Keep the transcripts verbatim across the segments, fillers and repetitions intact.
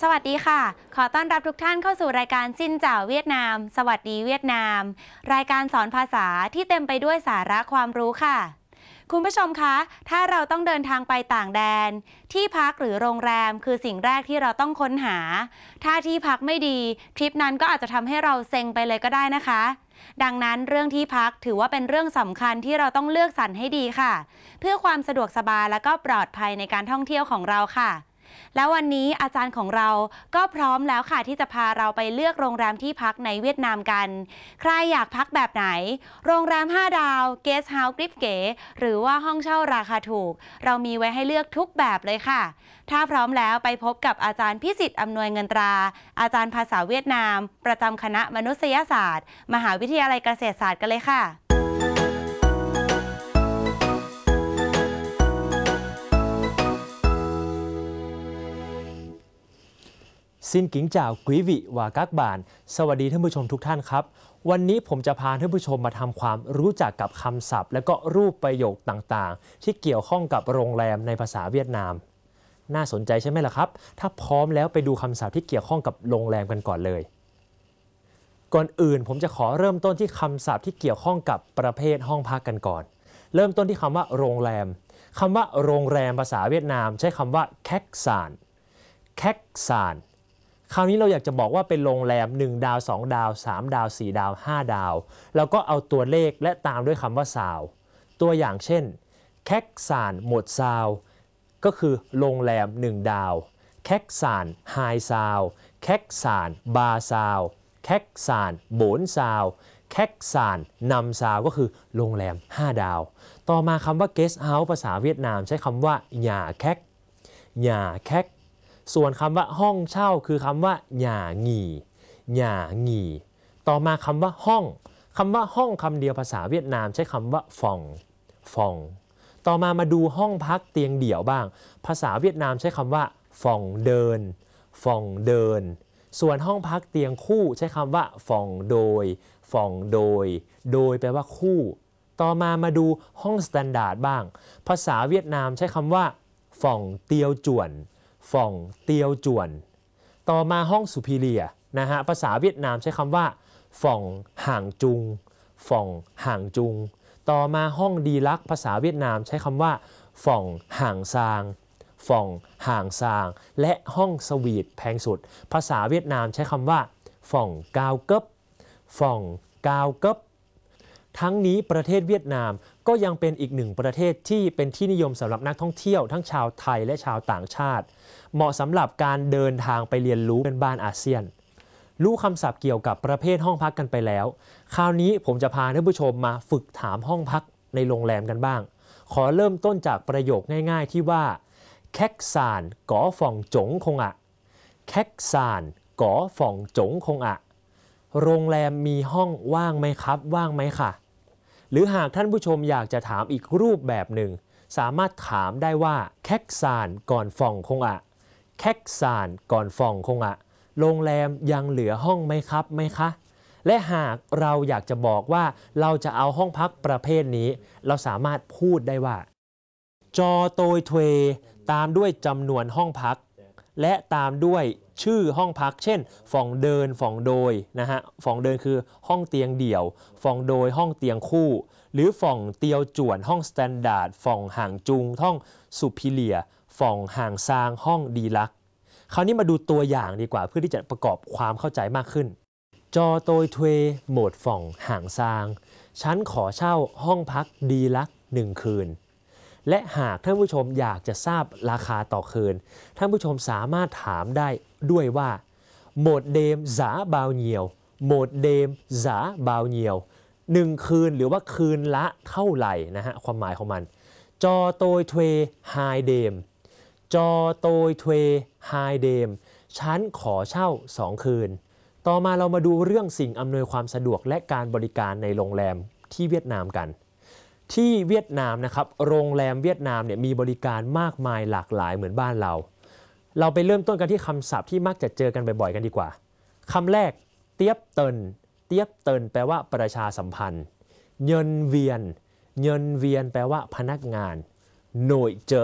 สวัสดีค่ะขอต้อนรับทุกท่านเข้าสู่รายการซินเจ่าเวียดนามสวัสดีเวียดนามรายการสอนภาษาที่เต็มไปด้วยสาระความรู้ค่ะคุณผู้ชมคะถ้าเราต้องเดินทางไปต่างแดนที่พักหรือโรงแรมคือสิ่งแรกที่เราต้องค้นหาถ้าที่พักไม่ดีทริปนั้นก็อาจจะทำให้เราเซ็งไปเลยก็ได้นะคะดังนั้นเรื่องที่พักถือว่าเป็นเรื่องสำคัญที่เราต้องเลือกสรรให้ดีค่ะเพื่อความสะดวกสบายและก็ปลอดภัยในการท่องเที่ยวของเราค่ะแล้ววันนี้อาจารย์ของเราก็พร้อมแล้วค่ะที่จะพาเราไปเลือกโรงแรมที่พักในเวียดนามกันใครอยากพักแบบไหนโรงแรมห้าดาวเกสต์เฮาส์กริปเก๋หรือว่าห้องเช่าราคาถูกเรามีไว้ให้เลือกทุกแบบเลยค่ะถ้าพร้อมแล้วไปพบกับอาจารย์พิสิทธิ์อำนวยเงินตราอาจารย์ภาษาเวียดนามประจำคณะมนุษยศาสตร์มหาวิทยาลัยเกษตรศาสตร์กันเลยค่ะ Xin kính chào quý vị và các bạn สวัสดีท่านผู้ชมทุกท่านครับวันนี้ผมจะพาท่านผู้ชมมาทำความรู้จักกับคำศัพท์และก็รูปประโยคต่างๆที่เกี่ยวข้องกับโรงแรมในภาษาเวียดนามน่าสนใจใช่ไหมล่ะครับถ้าพร้อมแล้วไปดูคำศัพท์ที่เกี่ยวข้องกับโรงแรมกันก่อนเลยก่อนอื่นผมจะขอเริ่มต้นที่คำศัพท์ที่เกี่ยวข้องกับประเภทห้องพักกันก่อนเริ่มต้นที่คำว่าโรงแรมคำว่าโรงแรมภาษาเวียดนามใช้คำว่าแคกซานแคกซานคราวนี้เราอยากจะบอกว่าเป็นโรงแรมหนึ่งดาวสองดาวสามดาวสี่ดาวห้าดาวแล้วก็เอาตัวเลขและตามด้วยคำว่าซาวตัวอย่างเช่นแคกซานหมดซาวก็คือโรงแรมหนึ่งดาวแคกซานไฮซาวแคกซานบาซาวแคกซานโบนซาวแคกซานนำซาวก็คือโรงแรมห้าดาวต่อมาคำว่า guest house ภาษาเวียดนามใช้คำว่าหย่าแคกหย่าแคกส่วนคำว่าห้องเช่าคือคำว่าหย่าหงี่หย่าหงี่ต่อมาคำว่าห้องคำว่าห้องคำเดียวภาษาเวียดนามใช้คำว่าฟองฟองต่อมามาดูห้องพักเตียงเดี่ยวบ้างภาษาเวียดนามใช้คำว่าฟองเดินฟองเดินส่วนห้องพักเตียงคู่ใช้คำว่าฟองโดยฟองโดยโดยแปลว่าคู่ต่อมามาดูห้องสแตนดาร์ดบ้างภาษาเวียดนามใช้คำว่าฟองเตียวจ่วนฟ่องเตียวจวนต่อมาห้องสุพิเลียนะฮะภาษาเวียดนามใช้คำว่าฟ่องห่างจุงฟ่องห่างจุงต่อมาห้องดีลักซ์ภาษาเวียดนามใช้คำว่าฟ่องห่างซางฟ่องห่างซางและห้องสวีทแพงสุดภาษาเวียดนามใช้คำว่าฟ่องกาวเกิบฟ่องกาวเกิบทั้งนี้ประเทศเวียดนามก็ยังเป็นอีกหนึ่งประเทศที่เป็นที่นิยมสำหรับนักท่องเที่ยวทั้งชาวไทยและชาวต่างชาติเหมาะสำหรับการเดินทางไปเรียนรู้เป็นบ้านอาเซียนรู้คำศัพท์เกี่ยวกับประเภทห้องพักกันไปแล้วคราวนี้ผมจะพาท่านผู้ชมมาฝึกถามห้องพักในโรงแรมกันบ้างขอเริ่มต้นจากประโยคง่ายๆที่ว่าแคกซานก๋อฟ่องจงคงอะแคกซานก๋อฟ่องจงคงอะโรงแรมมีห้องว่างไหมครับว่างไหมค่ะหรือหากท่านผู้ชมอยากจะถามอีกรูปแบบหนึ่งสามารถถามได้ว่าแคกซานก่อนฟ่องคงอะแคกซานก่อนฟ่องคงอะโรงแรมยังเหลือห้องไหมครับไหมคะและหากเราอยากจะบอกว่าเราจะเอาห้องพักประเภทนี้เราสามารถพูดได้ว่าจอโตยเทวตามด้วยจำนวนห้องพักและตามด้วยชื่อห้องพักเช่นฟ่องเดินฟ่องโดยนะฮะฟ่องเดินคือห้องเตียงเดี่ยวฟ่องโดยห้องเตียงคู่หรือฟ่องเตียวจ่วนห้องสแตนดาร์ดฟ่องห่างจุงห้องสุพิเลียฟ่องห่างซางห้องดีลักซ์คราวนี้มาดูตัวอย่างดีกว่าเพื่อที่จะประกอบความเข้าใจมากขึ้นจอโตยเทวโหมดฟ่องห่างซางฉันขอเช่าห้องพักดีลักซ์หนึ่งคืนและหากท่านผู้ชมอยากจะทราบราคาต่อคืนท่านผู้ชมสามารถถามได้ด้วยว่าโหมดเดมซาบาวเนียวโหมดเดมซาบาวเนียวหนึ่งคืนหรือว่าคืนละเท่าไหร่นะฮะความหมายของมันจอโตยเทวไฮเดมจอโตยเทวไฮเดมฉันขอเช่าสองคืนต่อมาเรามาดูเรื่องสิ่งอำนวยความสะดวกและการบริการในโรงแรมที่เวียดนามกันที่เวียดนามนะครับโรงแรมเวียดนามเนี่ยมีบริการมากมายหลากหลายเหมือนบ้านเราเราไปเริ่มต้นกันที่คำศัพท์ที่มักจะเจอกันบ่อยๆกันดีกว่าคำแรกเตี๊ยบเตินเตี๊ยบเตินแปลว่าประชาสัมพันธ์เงินเวียนเงินเวียนแปลว่าพนักงานหน่วยเจอ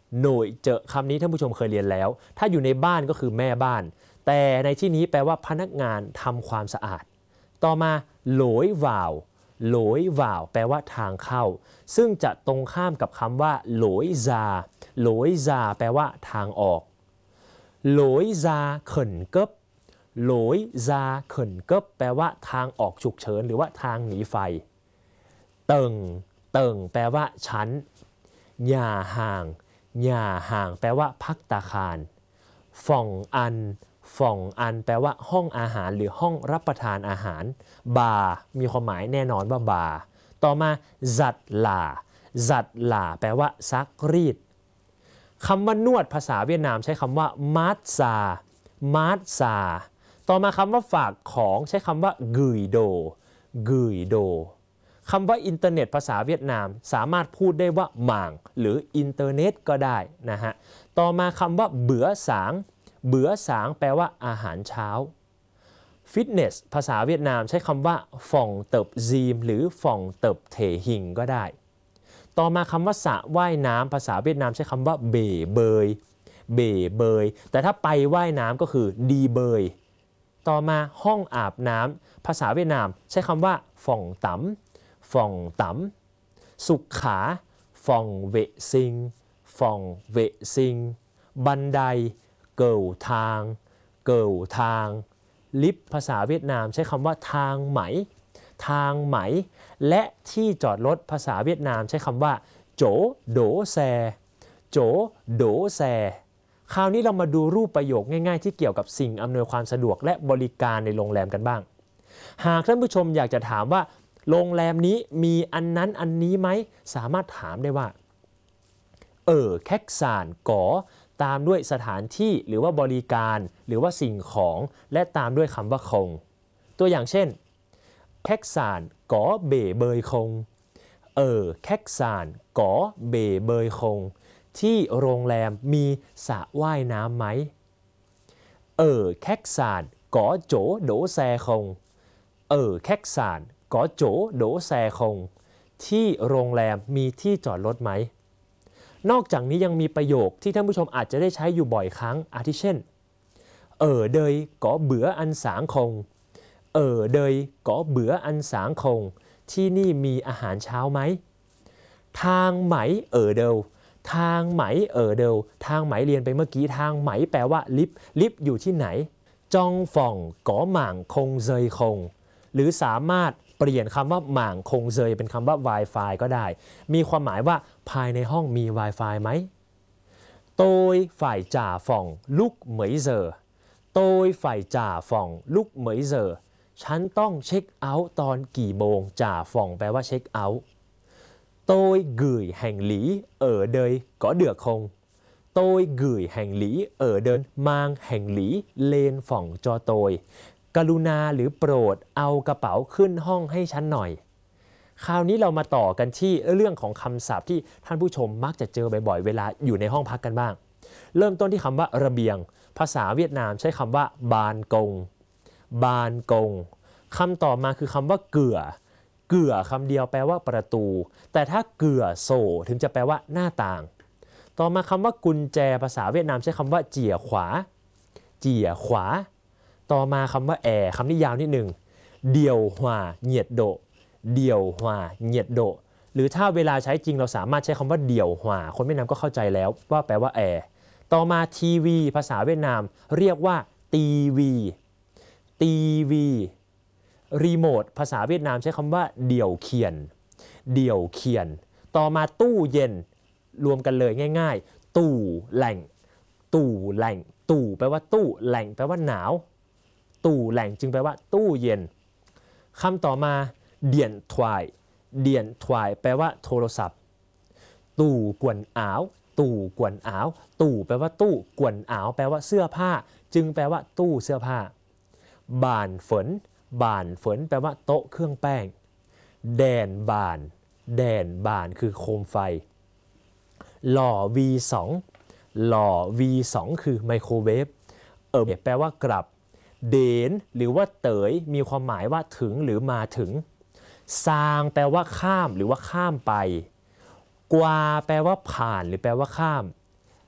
หน่วยเจอคำนี้ท่านผู้ชมเคยเรียนแล้วถ้าอยู่ในบ้านก็คือแม่บ้านแต่ในที่นี้แปลว่าพนักงานทำความสะอาดต่อมาโหลยวาวโหลยวาวแปลว่าทางเข้าซึ่งจะตรงข้ามกับคำว่าโหลยซาโหลยซาแปลว่าทางออกโหลยซาเขินเกิบโหลยซาเขินเกิบแปลว่าทางออกฉุกเฉินหรือว่าทางหนีไฟเติงเติงแปลว่าชั้นหย่าห่างหย่าห่างแปลว่าพักตาคารฟ่องอันฟ่องอันแปลว่าห้องอาหารหรือห้องรับประทานอาหารบาร์มีความหมายแน่นอนว่าบาร์ต่อมาจัดหล่าจัดหล่าแปลว่าซักรีดคำว่านวดภาษาเวียดนามใช้คำว่ามาดซามาดซาต่อมาคำว่าฝากของใช้คำว่ากุยโดกุยโดคำว่าอินเทอร์เน็ตภาษาเวียดนามสามารถพูดได้ว่าหม่างหรืออินเทอร์เน็ตก็ได้นะฮะต่อมาคำว่าเบือสางเบือสางแปลว่าอาหารเช้าฟิตเนสภาษาเวียดนามใช้คำว่าฟ่องเติบซีมหรือฟ่องเติบเถหิงก็ได้ต่อมาคำว่าสระว่ายน้ำภาษาเวียดนามใช้คำว่าเบเบยเบเบยแต่ถ้าไปว่ายน้ำก็คือดีเบยต่อมาห้องอาบน้ำภาษาเวียดนามใช้คำว่าฟ่องตำฟ่องตำสุขขาฟ่องเวซิงฟ่องเวซิงบันไดเกิวทางเกิวทางลิฟต์ภาษาเวียดนามใช้คำว่าทางไหมทางไหมและที่จอดรถภาษาเวียดนามใช้คำว่าโจโดแซโจโดแซคราวนี้เรามาดูรูปประโยคง่ายๆที่เกี่ยวกับสิ่งอำนวยความสะดวกและบริการในโรงแรมกันบ้างหากท่านผู้ชมอยากจะถามว่าโรงแรมนี้มีอันนั้นอันนี้ไหมสามารถถามได้ว่าเออแคกซานก๋อตามด้วยสถานที่หรือว่าบริการหรือว่าสิ่งของและตามด้วยคำว่าคงตัวอย่างเช่นแคกซานก๋อเบเบยคงเออแคกซานก๋อเบเบยคงที่โรงแรมมีสระว่ายน้ำไหมเออแคกซานก๋อโจโดแซคงเออแคกซานก๋อโจโดแซคงที่โรงแรมมีที่จอดรถไหมนอกจากนี้ยังมีประโยคที่ท่านผู้ชมอาจจะได้ใช้อยู่บ่อยครั้งอาทิเช่นเออเดยก๋อเบืออันสางคงเออเดยก๋อเบืออันสางคงที่นี่มีอาหารเช้าไหมทางไหมเออเดวทางไหมเออเดวทางไหมเรียนไปเมื่อกี้ทางไหมแปลว่าลิฟต์ลิฟต์อยู่ที่ไหนจองฟ่องก๋อหม่างคงเซยคงหรือสามารถเปลี่ยนคำว่าหม่างคงเซยเป็นคำว่า Wi-Fi ก็ได้มีความหมายว่าภายในห้องมี Wi-Fi ไหมโตยฝ่ายจ่าฟ่องลุกเหมยเซอโตยฝ่ายจ่าฟ่องลุกเหมยเซอฉันต้องเช็คเอาท์ตอนกี่โมงจ่าฟ่องแปลว่าเช็คเอาท์โตยกุยแห่งหลีเอ๋อเดยก็เดือกคงโตยกุยแห่งหลีเอ๋อเดินมางแห่งหลีเลนฟ่องจอโตยกรุณาหรือโปรดเอากระเป๋าขึ้นห้องให้ฉันหน่อยคราวนี้เรามาต่อกันที่เรื่องของคำศัพท์ที่ท่านผู้ชมมักจะเจอบ่อยๆเวลาอยู่ในห้องพักกันบ้างเริ่มต้นที่คำว่าระเบียงภาษาเวียดนามใช้คำว่าบานกงบานกงคำต่อมาคือคำว่าเกื่อเกื่อคำเดียวแปลว่าประตูแต่ถ้าเกื่อโซถึงจะแปลว่าหน้าต่างต่อมาคำว่ากุญแจภาษาเวียดนามใช้คำว่าเจี่ยขวาเจี่ยขวาต่อมาคำว่าแอร์คำนี้ยาวนิดหนึ่งเดี่ยวหวาเหยียดโดเดี่ยวหวาเหยียดโดหรือถ้าเวลาใช้จริงเราสามารถใช้คำว่าเดี่ยวหวาคนเวียดนามก็เข้าใจแล้วว่าแปลว่าแอร์ต่อมาทีวีภาษาเวียดนามเรียกว่าตีวีตีวีรีโมทภาษาเวียดนามใช้คำว่าเดี่ยวเขียนเดี่ยวเขียนต่อมาตู้เย็นรวมกันเลยง่ายๆตู้แหล่งตู้แหล่งตู้แปลว่าตู้แหล่งแปลว่าหนาวตู้แหล่งจึงแปลว่าตู้เย็นคำต่อมาเดียนทวายเดียนทวายแปลว่าโทรศัพท์ตู้กวนอ้าวตู้กวนอ้าวตู้แปลว่าตู้กวนอ้าวแปลว่าเสื้อผ้าจึงแปลว่าตู้เสื้อผ้าบานฝนบานฝนแปลว่าโต๊ะเครื่องแป้งแดนบานแดนบานคือโคมไฟหล่อ วี สอง หล่อ วี สอง คือไมโครเวฟเออแปลว่ากลับเดนหรือว่าเต๋ยมีความหมายว่าถึงหรือมาถึงซางแปลว่าข้ามหรือว่าข้ามไปกวาแปลว่าผ่านหรือแปลว่าข้าม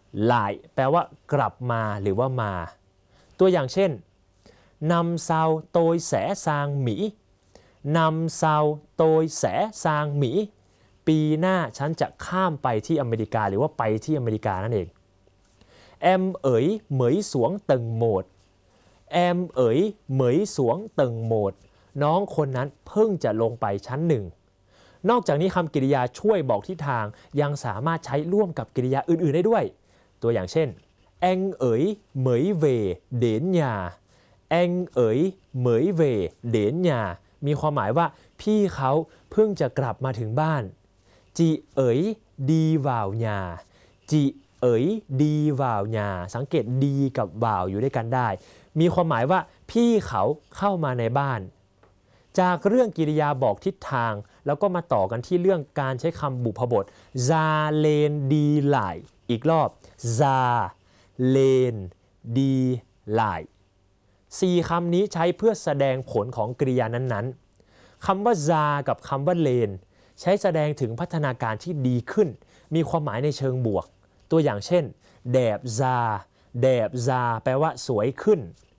หลายแปลว่ากลับมาหรือว่ามาตัวอย่างเช่นนำเซาโตยแสซางหมีนำเซาโตยแสซางหมีปีหน้าฉันจะข้ามไปที่อเมริกาหรือว่าไปที่อเมริกานั่นเองแอมเอ๋ยเหมยสวงเติงโหมดแอมเอ๋ยเหมยสวงเติงโหมดน้องคนนั้นเพิ่งจะลงไปชั้นหนึ่งนอกจากนี้คำกริยาช่วยบอกทิศทางยังสามารถใช้ร่วมกับกริยาอื่นๆได้ด้วยตัวอย่างเช่นแองเอ๋ยเหมยเวเดนยาแองเอ๋ยเหมยเวเดนยามีความหมายว่าพี่เขาเพิ่งจะกลับมาถึงบ้านจีเอ๋ยดีว่าวยาจีเอ๋ยดีว่าวยาสังเกตดีกับว่าวอยู่ด้วยกันได้มีความหมายว่าพี่เขาเข้ามาในบ้านจากเรื่องกิริยาบอกทิศทางแล้วก็มาต่อกันที่เรื่องการใช้คำบุพบทซาเลนดีหลายอีกรอบซาเลนดีหลายสี่คำนี้ใช้เพื่อแสดงผลของกริยานั้นๆคำว่าซากับคำว่าเลนใช้แสดงถึงพัฒนาการที่ดีขึ้นมีความหมายในเชิงบวกตัวอย่างเช่นแดบซาแดบซาแปลว่าสวยขึ้น